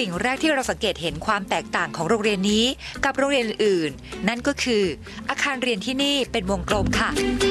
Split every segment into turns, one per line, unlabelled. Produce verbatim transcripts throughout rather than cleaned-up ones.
สิ่งแรกที่เราสังเกตเห็นความแตกต่างของโรงเรียนนี้กับโรงเรียนอื่นๆนั่นก็คืออาคารเรียนที่นี่เป็นวงกลมค่ะ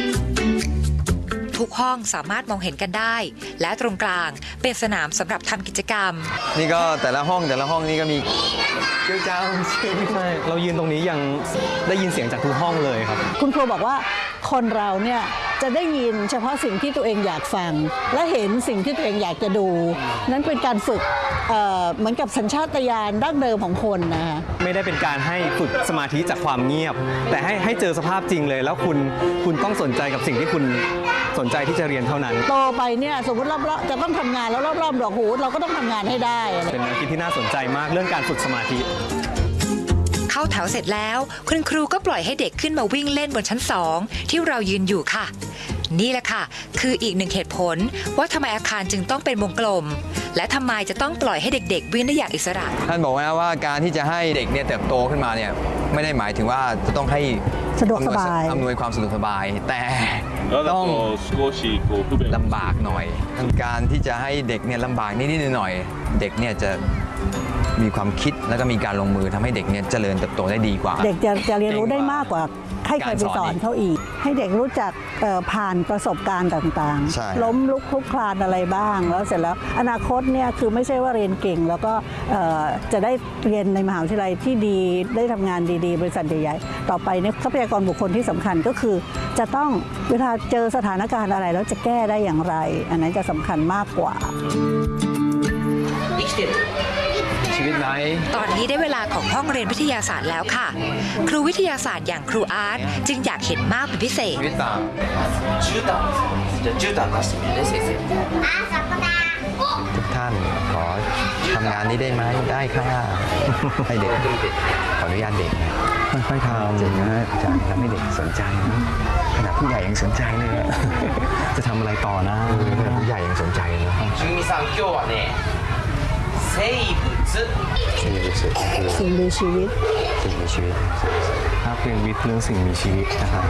ทุกห้องสามารถมองเห็นกันได้และตรงกลางเป็นสนามสำหรับทำกิจกรรม
นี่ก็แต่ละห้องแต่ละห้องนี่ก็มีเจ้าเจ้า
ใช่เรายืนตรงนี้ยังได้ยินเสียงจากทุกห้องเลยครับ
คุณครูบอกว่าคนเราเนี่ยจะได้ยินเฉพาะสิ่งที่ตัวเองอยากฟังและเห็นสิ่งที่ตัวเองอยากจะดูนั้นเป็นการฝึก เอ่อ เหมือนกับสัญชาตญาณดั้งเดิมของคนนะคะ
ไม่ได้เป็นการให้ฝึกสมาธิจากความเงียบแต่ให้ให้เจอสภาพจริงเลยแล้วคุณคุณต้องสนใจกับสิ่งที่คุณสนใจที่จะเรียนเท่านั้น
โตไปเนี่ยสมมติรอบๆจะต้องทำงานแล้วรอบๆดอกหูเราก็ต้องทำงานให้ได้
เป็นแนวคิดที่น่าสนใจมากเรื่องการฝึกสมาธิ
เข้าแถวเสร็จแล้วคุณครูก็ปล่อยให้เด็กขึ้นมาวิ่งเล่นบนชั้นสองที่เรายืนอยู่ค่ะนี่แหละค่ะคืออีกหนึ่งเหตุผลว่าทำไมอาคารจึงต้องเป็นวงกลมและทำไมจะต้องปล่อยให้เด็กๆวิ่งได้อย่างอิสระ
ท่านบอกว่าว่าการที่จะให้เด็กเนี่ยเติบโตขึ้นมาเนี่ยไม่ได้หมายถึงว่าจะต้องให้
สะดวกสบาย
อำนวยความสะดวกสบายแต่ต้องลำบากหน่อยการที่จะให้เด็กเนี่ยลำบากนิดๆหน่อยๆเด็กเนี่ยจะมีความคิดแล้วก็มีการลงมือทำให้เด็กเนี่ยเจริญเติบโตได้ดีกว่า
เด็กจะจะเรียนรู้ได้มากกว่าให้ใครไปสอนเขาอีกให้เด็กรู้จักผ่านประสบการณ์ต่างๆล้มลุกคลุกคลานอะไรบ้างแล้วเสร็จแล้วอนาคตเนี่ยคือไม่ใช่ว่าเรียนเก่งแล้วก็จะได้เรียนในมหาวิทยาลัยที่ดีได้ทำงานดีๆบริษัทใหญ่ๆต่อไปเนี่ยทรัพยากรบุคคลที่สำคัญก็คือจะต้องเวลาเจอสถานการณ์อะไรแล้วจะแก้ได้อย่างไรอันนั้นจะสำคัญมากกว่า
ชีวิตไหน
ตอนนี้ได้เวลาของห้องเรียนวิทยาศาสตร์แล้วค่ะครูวิทยาศาสตร์อย่างครูอาร์ตจึงอยากเห็นมากเป็นพิเศษ
ชีวิตต่างทุกท่านขอทำงานนี้ได้ไหมได้ค่ะให้เด็กขออนุญาตเด็ก
ค่อยๆทำ
จริงนะอาจารย์ทำให้เด็กสนใจนะขนาดผู้ใหญ่ยังสนใจเลย
จะทำอะไรต่อนะ
ผู้ใหญ่ยังสนใจนะสิ่งมีชีวิต
สิ่งมีชีวิต
สิ่งมีชีวิต
ถ้าเป็นวิทย์เรื่องสิ่งมีชีวิตนะครับ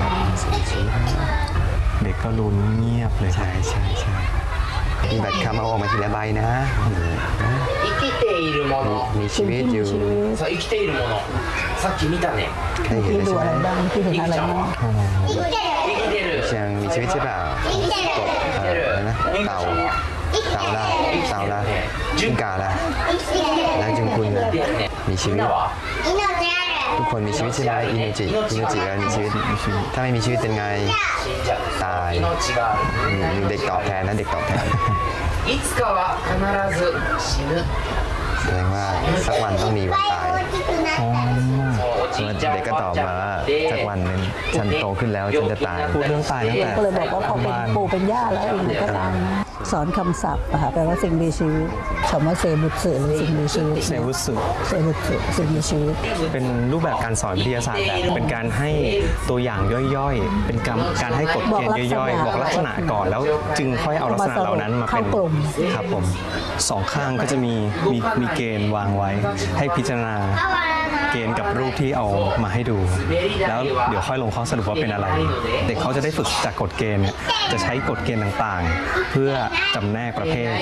เด็กก็ลุ้นเงียบเลย
ใช่ใช่ใช่มีบัตรคำเอาออกมาทีละใบนะมีชีวิตอยู่ได้เห็นแล้วใช่ไหมยังมีชีวิตใช่เปล่ากบอะไรนะเต่าเต่าละเต่าละจิ้งก่าละแล้วจึงคุณมีชีวิตทุกคนมีชีวิตใช่ไหมอินโนจิอินโนจิแล้วมีชีวิตถ้าไม่มีชีวิตเป็นไงตายเด็กตอบแทนนะเด็กตอบแทนแสดงว่าสักวันต้องมีวันตายเด็กก็ตอบมาว่าสักวันหนึ่งฉันโตขึ้นแล้วฉันจะตาย
พูดเรื่องตายตั้งแต่
ก็เลยบอกว่าพอเป็นปู่เป็นย่าแล้วเองก็ตายสอนคำศัพท์ค่ะแปลว่าสิ่งมีชีวิตคำว่าเซบุตสึหรือสิ่งมีชีวิต
เซบุตสึ
เซบุตสึสิ่งมีชีวิต
เป็นรูปแบบการสอนวิทยาศาสตร์แบบเป็นการให้ตัวอย่างย่อยๆเป็นการการให้กฎเกณฑ์ย่อยๆบอกลักษณะก่อนแล้วจึงค่อยเอาลักษณะเหล่านั้นมาเป็นครับผมสองข้างก็จะมีมีมีเกณฑ์วางไว้ให้พิจารณาเกณฑ์กับรูปที่เอามาให้ดูแล้วเดี๋ยวค่อยลงข้อสรุปว่าเป็นอะไรเด็กเขาจะได้ฝึกจากกฎเกณฑ์จะใช้กฎเกณฑ์ต่างๆเพื่อจำแนกประเภท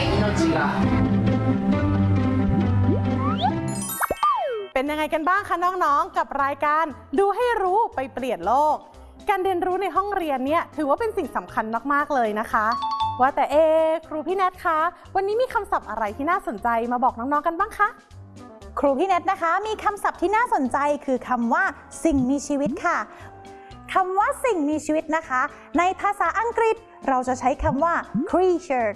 เป็นยังไงกันบ้างคะน้องๆกับรายการดูให้รู้ไปเปลี่ยนโลกการเรียนรู้ในห้องเรียนเนี่ยถือว่าเป็นสิ่งสำคัญมากๆเลยนะคะว่าแต่เอครูพี่แนทคะวันนี้มีคำศัพท์อะไรที่น่าสนใจมาบอกน้องๆกันบ้างคะ
ครูพี่แนทนะคะมีคำศัพท์ที่น่าสนใจคือคำว่าสิ่งมีชีวิตค่ะคำว่าสิ่งมีชีวิตนะคะในภาษาอังกฤษเราจะใช้คำว่า creature